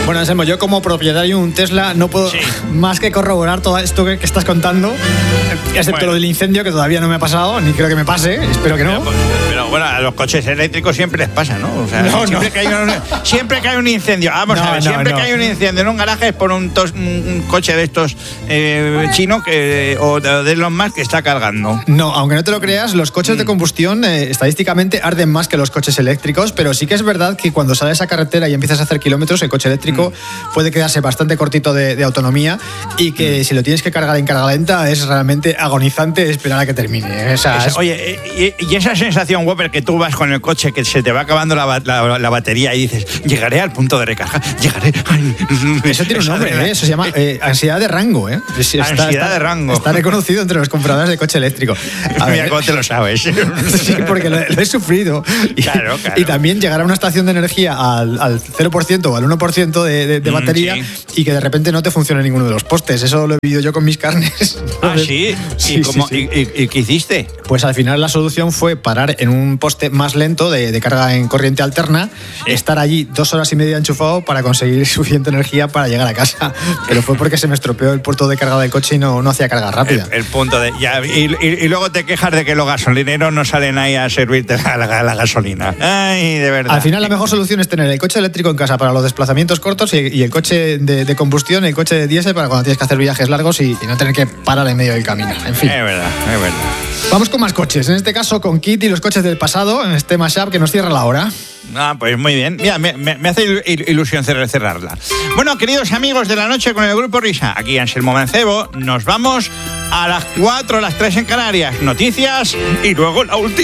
Bueno, Anselmo, yo como propietario de un Tesla no puedo más que corroborar todo esto que estás contando, excepto lo del incendio, que todavía no me ha pasado, ni creo que me pase, espero que no. Pero bueno, a los coches eléctricos siempre les pasa, ¿no? O sea, siempre que hay un incendio, vamos a ver, siempre que hay un incendio en un garaje es por un coche de estos chino o de Elon Musk que está cargando. No, aunque no te lo creas, los coches de combustión estadísticamente arden más que los coches eléctricos, pero sí que es verdad que cuando sales a carretera y empiezas a hacer kilómetros, el coche eléctrico puede quedarse bastante cortito de autonomía y que si lo tienes que cargar en carga lenta es realmente agonizante esperar a que termine. Oye, y esa sensación, Whopper, que tú vas con el coche que se te va acabando la batería y dices, llegaré al punto de recarga, llegaré. Eso tiene un nombre, eso se llama ansiedad de rango. Ansiedad de rango. Está reconocido entre los compradores de coche eléctrico. Mira cómo te lo sabes. Sí, porque lo he sufrido. Claro. Y también llegar a una estación de energía al 0% o al 1% de batería y que de repente no te funcione ninguno de los postes. Eso lo he vivido yo con mis carnes. ¿Sí? ¿Y qué hiciste? Pues al final la solución fue parar en un poste más lento de carga en corriente alterna, estar allí 2 horas y media enchufado para conseguir suficiente energía para llegar a casa. Pero fue porque se me estropeó el puerto de carga del coche y no hacía carga rápida. El punto de... Y luego te quejas de que los gasolineros no salen ahí a servirte la gasolina. Ay, de verdad. Al final la mejor solución es tener el coche eléctrico en casa para los desplazamientos cortos y el coche de combustión, el coche de diésel para cuando tienes que hacer viajes largos y no tener que parar en medio del camino. En fin. Es verdad. Vamos con más coches, en este caso con Kit y los coches del pasado, en este mashup que nos cierra la hora. Pues muy bien. Mira, me hace ilusión cerrarla. Bueno, queridos amigos de la noche con el Grupo Risa, aquí Anselmo Mancebo, nos vamos a las 4, las 3 en Canarias. Noticias y luego la última.